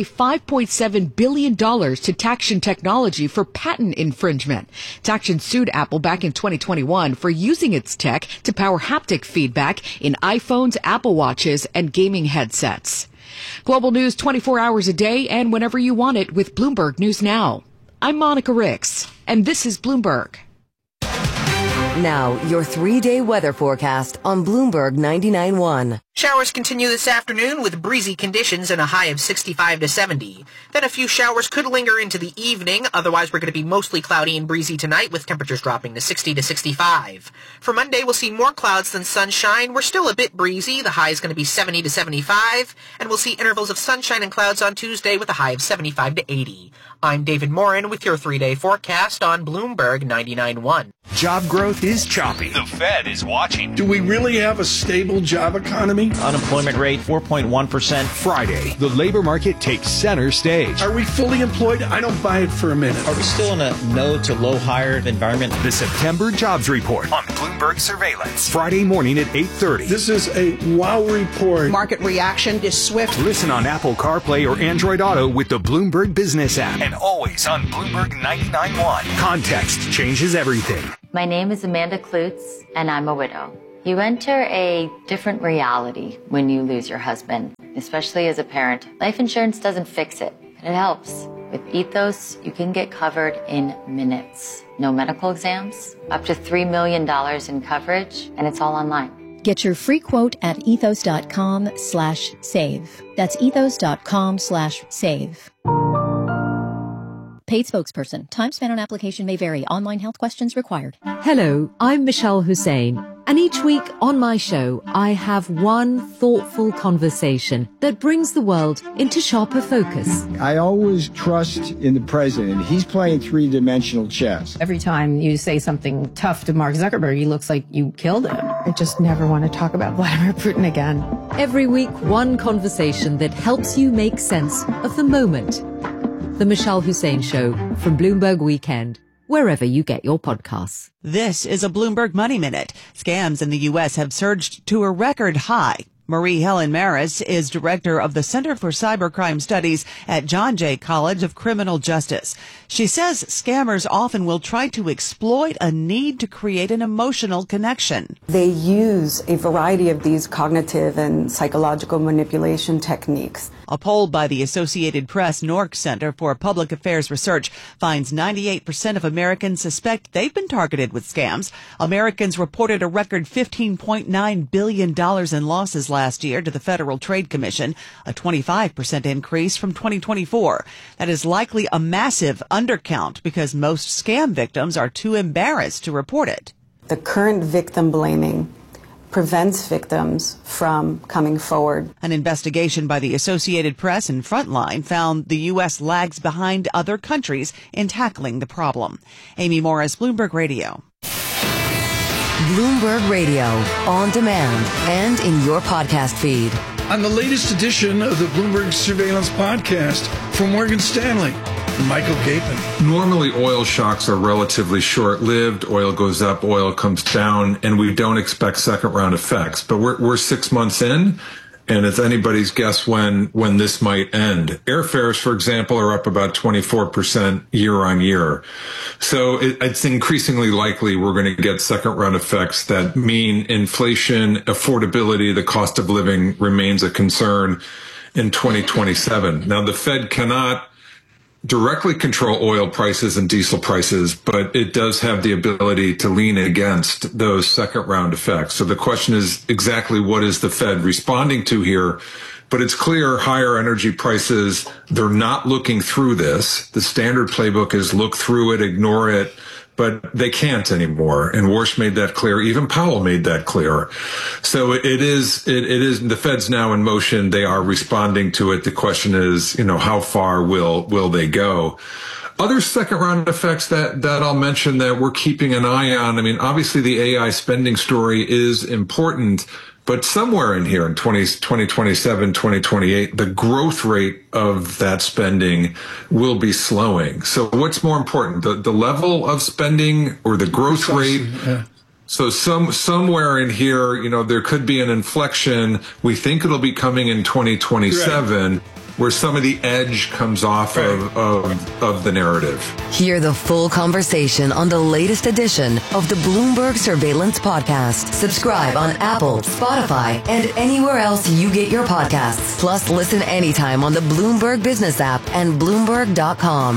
$5.7 billion to Taction Technology for patent infringement. Taction sued Apple back in 2021 for using its tech to power haptic feedback in iPhones, Apple Watches, and gaming headsets. Global news 24 hours a day and whenever you want it with Bloomberg News Now. I'm Monica Ricks, and this is Bloomberg. Now, your 3-day weather forecast on Bloomberg 99.1. Showers continue this afternoon with breezy conditions and a high of 65 to 70. Then a few showers could linger into the evening. Otherwise, we're going to be mostly cloudy and breezy tonight with temperatures dropping to 60 to 65. For Monday, we'll see more clouds than sunshine. We're still a bit breezy. The high is going to be 70 to 75. And we'll see intervals of sunshine and clouds on Tuesday with a high of 75 to 80. I'm David Morin with your 3-day forecast on Bloomberg 99.1. Job growth is choppy. The Fed is watching. Do we really have a stable job economy? Unemployment rate 4.1%. Friday, the labor market takes center stage. Are we fully employed? I don't buy it for a minute. Are we still in a no to low hire environment? The September Jobs Report On Bloomberg Surveillance. Friday morning at 8:30. This is a wow report. Market reaction is swift. Listen on Apple CarPlay or Android Auto with the Bloomberg Business app. And always on Bloomberg 99.1. Context changes everything. My name is Amanda Klutz, and I'm a widow. You enter a different reality when you lose your husband, especially as a parent. Life insurance doesn't fix it, but it helps. With Ethos, you can get covered in minutes. No medical exams, up to $3 million in coverage, and it's all online. Get your free quote at ethos.com/save. That's ethos.com/save. Paid spokesperson. Time spent on application may vary. Online health questions required. Hello, I'm Michelle Hussein. And each week on my show, I have one thoughtful conversation that brings the world into sharper focus. I always trust in the president. He's playing three-dimensional chess. Every time you say something tough to Mark Zuckerberg, he looks like you killed him. I just never want to talk about Vladimir Putin again. Every week, one conversation that helps you make sense of the moment. The Michelle Hussein Show from Bloomberg Weekend, wherever you get your podcasts. This is a Bloomberg Money Minute. Scams in the U.S. have surged to a record high. Marie Helen Maris is director of the Center for Cybercrime Studies at John Jay College of Criminal Justice. She says scammers often will try to exploit a need to create an emotional connection. They use a variety of these cognitive and psychological manipulation techniques. A poll by the Associated Press NORC Center for Public Affairs Research finds 98% of Americans suspect they've been targeted with scams. Americans reported a record $15.9 billion in losses last year to the Federal Trade Commission, a 25% increase from 2024. That is likely a massive undercount because most scam victims are too embarrassed to report it. The current victim blaming prevents victims from coming forward. An investigation by the Associated Press and Frontline found the U.S. lags behind other countries in tackling the problem. Amy Morris, Bloomberg Radio. Bloomberg Radio, on demand and in your podcast feed. On the latest edition of the Bloomberg Surveillance Podcast from Morgan Stanley, Michael Gapin. Normally, oil shocks are relatively short-lived. Oil goes up, oil comes down, and we don't expect second-round effects. But we're 6 months in, and it's anybody's guess when this might end. Airfares, for example, are up about 24% year on year. So it's increasingly likely we're going to get second-round effects that mean inflation, affordability, the cost of living remains a concern in 2027. Now, the Fed cannot directly control oil prices and diesel prices, but it does have the ability to lean against those second round effects. So the question is exactly what is the Fed responding to here? But it's clear higher energy prices, they're not looking through this. The standard playbook is look through it, ignore it, but they can't anymore. And Warsh made that clear. Even Powell made that clear. So it is, the Fed's now in motion. They are responding to it. The question is, how far will they go? Other second round effects that I'll mention that we're keeping an eye on. I mean, obviously the AI spending story is important, but somewhere in here in 2027, 2028, the growth rate of that spending will be slowing. So what's more important, the level of spending or the growth rate? Yeah. So somewhere in here, there could be an inflection. We think it'll be coming in 2027. Right. Where some of the edge comes off of the narrative. Hear the full conversation on the latest edition of the Bloomberg Surveillance Podcast. Subscribe on Apple, Spotify, and anywhere else you get your podcasts. Plus, listen anytime on the Bloomberg Business app and Bloomberg.com.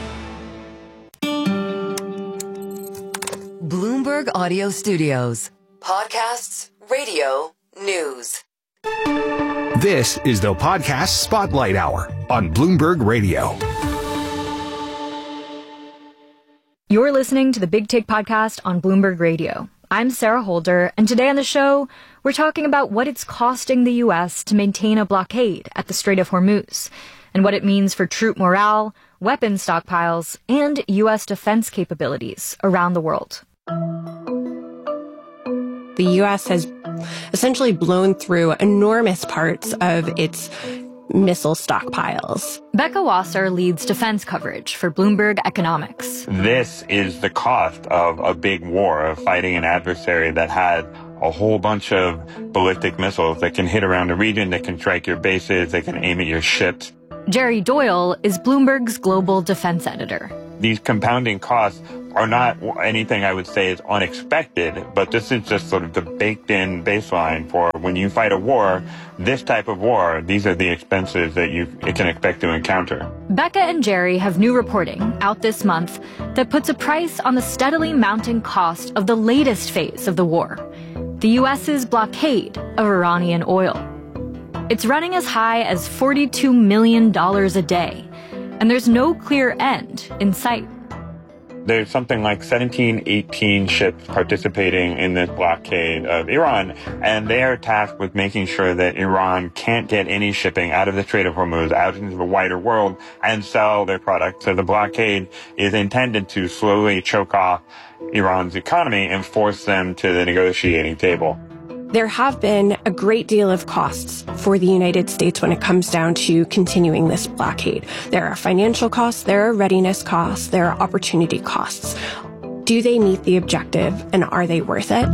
Bloomberg Audio Studios. Podcasts, radio, news. This is the Podcast Spotlight Hour on Bloomberg Radio. You're listening to the Big Take Podcast on Bloomberg Radio. I'm Sarah Holder, and today on the show, we're talking about what it's costing the U.S. to maintain a blockade at the Strait of Hormuz, and what it means for troop morale, weapons stockpiles, and U.S. defense capabilities around the world. The U.S. has essentially blown through enormous parts of its missile stockpiles. Becca Wasser leads defense coverage for Bloomberg Economics. This is the cost of a big war, of fighting an adversary that had a whole bunch of ballistic missiles that can hit around a region, that can strike your bases, that can aim at your ships. Jerry Doyle is Bloomberg's global defense editor. These compounding costs are not anything I would say is unexpected, but this is just sort of the baked-in baseline for when you fight a war, this type of war, these are the expenses that you can expect to encounter. Becca and Jerry have new reporting out this month that puts a price on the steadily mounting cost of the latest phase of the war, the U.S.'s blockade of Iranian oil. It's running as high as $42 million a day, and there's no clear end in sight. There's something like 17, 18 ships participating in this blockade of Iran, and they are tasked with making sure that Iran can't get any shipping out of the Strait of Hormuz, out into the wider world, and sell their products. So the blockade is intended to slowly choke off Iran's economy and force them to the negotiating table. There have been a great deal of costs for the United States when it comes down to continuing this blockade. There are financial costs, there are readiness costs, there are opportunity costs. Do they meet the objective, and are they worth it?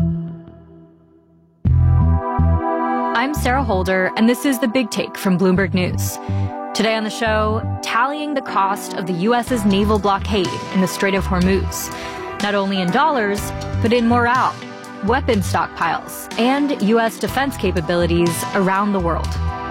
I'm Sarah Holder, and this is The Big Take from Bloomberg News. Today on the show, tallying the cost of the U.S.'s naval blockade in the Strait of Hormuz, not only in dollars, but in morale, weapon stockpiles, and U.S. defense capabilities around the world.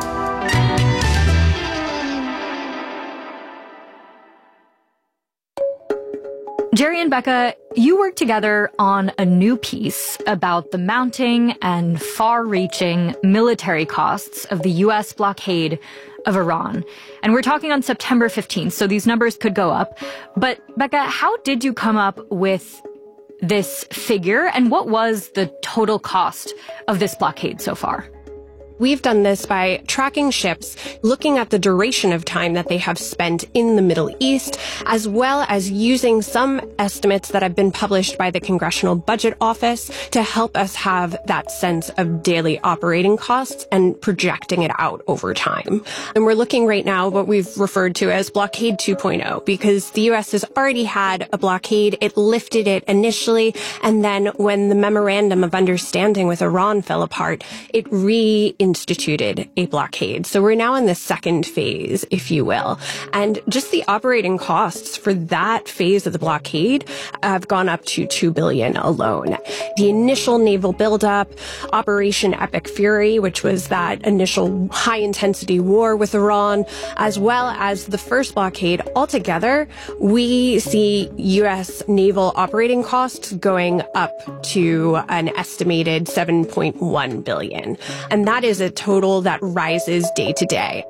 Jerry and Becca, you worked together on a new piece about the mounting and far-reaching military costs of the U.S. blockade of Iran. And we're talking on September 15th, so these numbers could go up. But Becca, how did you come up with this figure, and what was the total cost of this blockade so far? We've done this by tracking ships, looking at the duration of time that they have spent in the Middle East, as well as using some estimates that have been published by the Congressional Budget Office to help us have that sense of daily operating costs and projecting it out over time. And we're looking right now what we've referred to as Blockade 2.0, because the U.S. has already had a blockade. It lifted it initially, and then when the Memorandum of Understanding with Iran fell apart, it instituted a blockade. So we're now in the second phase, if you will. And just the operating costs for that phase of the blockade have gone up to $2 billion alone. The initial naval buildup, Operation Epic Fury, which was that initial high-intensity war with Iran, as well as the first blockade, altogether, we see U.S. naval operating costs going up to an estimated $7.1 billion. And that is a total that rises day to day.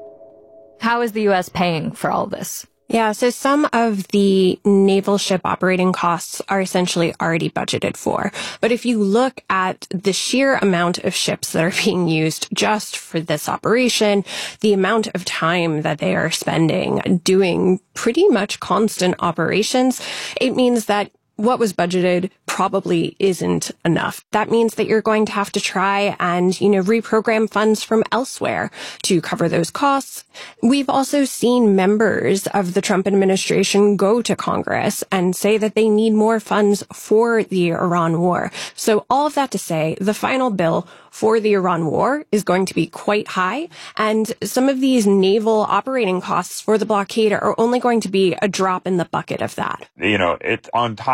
How is the U.S. paying for all of this? Yeah, so some of the naval ship operating costs are essentially already budgeted for. But if you look at the sheer amount of ships that are being used just for this operation, the amount of time that they are spending doing pretty much constant operations, it means that what was budgeted probably isn't enough. That means that you're going to have to try and, reprogram funds from elsewhere to cover those costs. We've also seen members of the Trump administration go to Congress and say that they need more funds for the Iran war. So all of that to say, the final bill for the Iran war is going to be quite high, and some of these naval operating costs for the blockade are only going to be a drop in the bucket of that. It's on top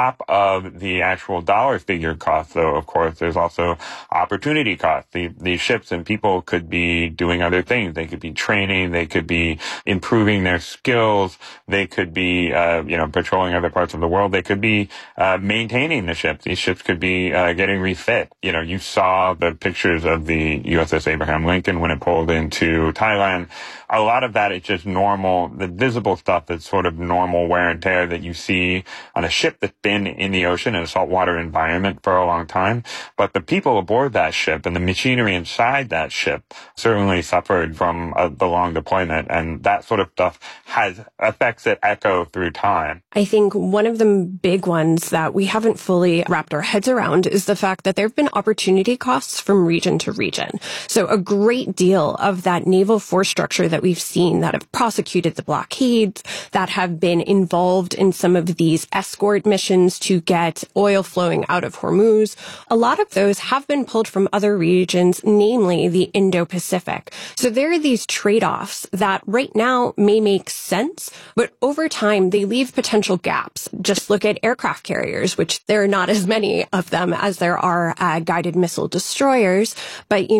top of the actual dollar figure cost, though, of course, there's also opportunity costs. These ships and people could be doing other things. They could be training. They could be improving their skills. They could be, patrolling other parts of the world. They could be maintaining the ships. These ships could be getting refit. You saw the pictures of the USS Abraham Lincoln when it pulled into Thailand. A lot of that is just normal, the visible stuff that's sort of normal wear and tear that you see on a ship that's been in the ocean in a saltwater environment for a long time. But the people aboard that ship and the machinery inside that ship certainly suffered from the long deployment, and that sort of stuff has effects that echo through time. I think one of the big ones that we haven't fully wrapped our heads around is the fact that there have been opportunity costs from region to region. So a great deal of that naval force structure that we've seen that have prosecuted the blockades, that have been involved in some of these escort missions to get oil flowing out of Hormuz, a lot of those have been pulled from other regions, namely the Indo-Pacific. So there are these trade-offs that right now may make sense, but over time they leave potential gaps. Just look at aircraft carriers, which there are not as many of them as there are guided missile destroyers. But,